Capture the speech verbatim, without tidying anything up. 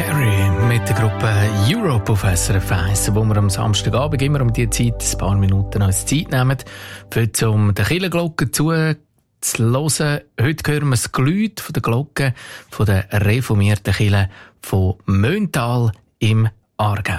Carey mit der Gruppe Europe auf S R F eins, wo wir am Samstagabend immer um diese Zeit ein paar Minuten als Zeit nehmen, für um der Kirchenglocken zu zu hören. Heute hören wir das Geläut von der Glocke von der reformierten Kirche von Möntal im Aargau.